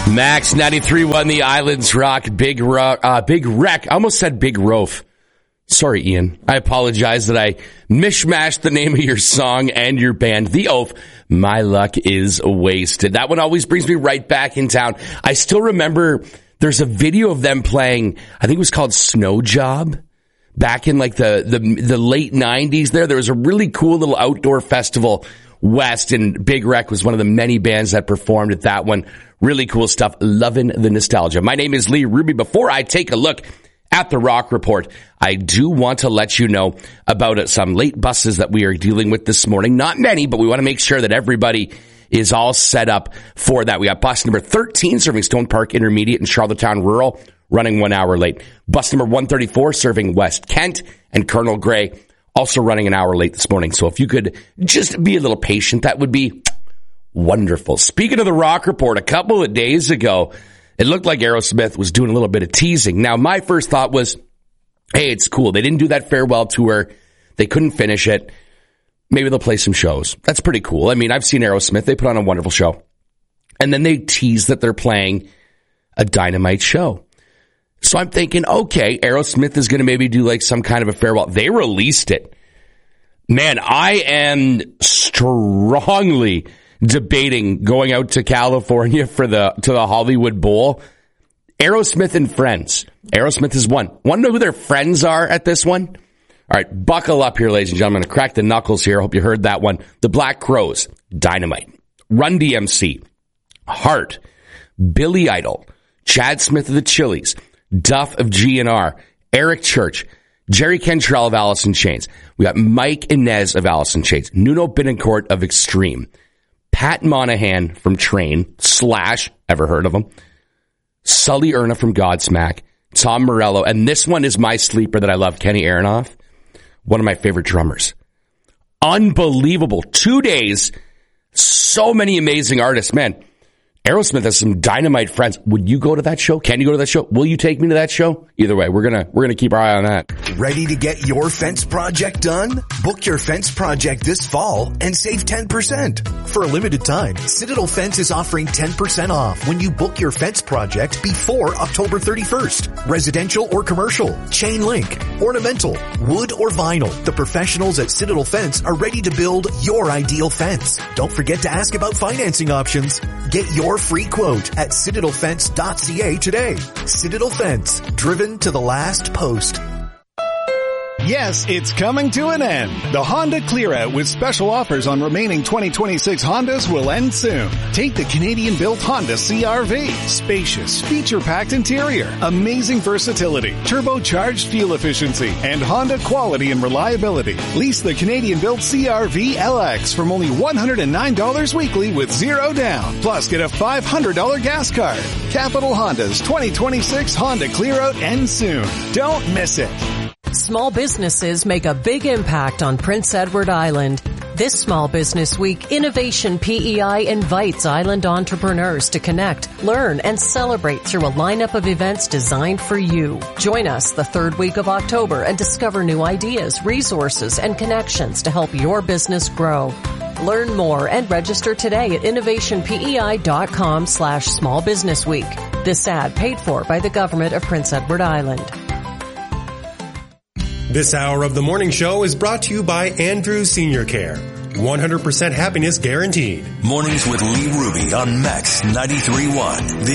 Max 93.1, the Islands Rock, Big Wreck. I almost said Big Rofe. Sorry, Ian. I apologize that I mishmashed the name of your song and your band, The Oaf. My luck is wasted. That one always brings me right back in town. I still remember there's a video of them playing, I think it was called Snow Job, back in like the late 90s there. There was a really cool little outdoor festival west, and Big Wreck was one of the many bands that performed at that one. Really cool stuff. Loving the nostalgia. My name is Lee Ruby. Before I take a look at the Rock Report, I do want to let you know about some late buses that we are dealing with this morning. Not many, but we want to make sure that everybody is all set up for that. We got bus number 13 serving Stone Park Intermediate and Charlottetown Rural, running 1 hour late. Bus number 134 serving West Kent and Colonel Grey, also running an hour late this morning. So if you could just be a little patient, that would be wonderful. Speaking of the Rock Report, a couple of days ago, it looked like Aerosmith was doing a little bit of teasing. Now, my first thought was, hey, it's cool. They didn't do that farewell tour. They couldn't finish it. Maybe they'll play some shows. That's pretty cool. I mean, I've seen Aerosmith. They put on a wonderful show. And then they tease that they're playing a Dynamite show. So I'm thinking, okay, Aerosmith is going to maybe do like some kind of a farewell. They released it. Man, I am strongly debating going out to California to the Hollywood Bowl. Aerosmith and Friends. Aerosmith is one. Want to know who their friends are at this one? All right, buckle up here, ladies and gentlemen. I'm going to crack the knuckles here. I hope you heard that one. The Black Crowes, Dynamite. Run DMC, Heart, Billy Idol, Chad Smith of the Chili's, Duff of GNR, Eric Church, Jerry Cantrell of Alice in Chains. We got Mike Inez of Alice in Chains, Nuno Bettencourt of Extreme, Pat Monahan from Train, Slash, ever heard of him? Sully Erna from Godsmack, Tom Morello, and this one is my sleeper that I love, Kenny Aronoff, one of my favorite drummers. Unbelievable. 2 days, so many amazing artists. Man, Aerosmith has some dynamite friends. Would you go to that show? Can you go to that show? Will you take me to that show? Either way, we're gonna keep our eye on that. Ready to get your fence project done? Book your fence project this fall and save 10%. For a limited time, Citadel Fence is offering 10% off when you book your fence project before October 31st. Residential or commercial, chain link, ornamental, wood or vinyl. The professionals at Citadel Fence are ready to build your ideal fence. Don't forget to ask about financing options. Get your free quote at citadelfence.ca today. Citadel Fence, driven to the last post. Yes, it's coming to an end. The Honda Clear Out with special offers on remaining 2026 Hondas will end soon. Take the Canadian-built Honda CR-V. Spacious, feature-packed interior, amazing versatility, turbocharged fuel efficiency, and Honda quality and reliability. Lease the Canadian-built CR-V LX from only $109 weekly with zero down. Plus, get a $500 gas card. Capital Honda's 2026 Honda Clear Out ends soon. Don't miss it. Small businesses make a big impact on Prince Edward Island. This Small Business Week, Innovation PEI invites island entrepreneurs to connect, learn, and celebrate through a lineup of events designed for you. Join us the third week of October and discover new ideas, resources, and connections to help your business grow. Learn more and register today at innovationpei.com/smallbusinessweek. This ad paid for by the Government of Prince Edward Island. This hour of the morning show is brought to you by Andrew Senior Care. 100% happiness guaranteed. Mornings with Lee Ruby on Max 93.1.